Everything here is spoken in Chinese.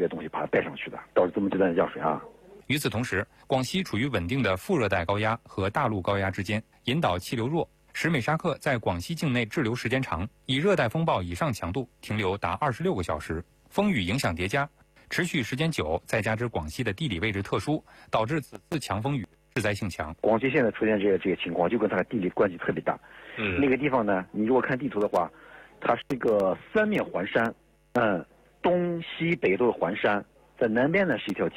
个东西把它带上去的，导致这么极端的降水啊。 与此同时，广西处于稳定的副热带高压和大陆高压之间，引导气流弱，使美沙克在广西境内滞留时间长，以热带风暴以上强度停留达26个小时，风雨影响叠加，持续时间久，再加之广西的地理位置特殊，导致此次强风雨致灾性强。 广西现在出现这个情况，就跟它的地理关系特别大。那个地方呢，你如果看地图的话，它是一个三面环山，东西北都是环山，在南边呢是一条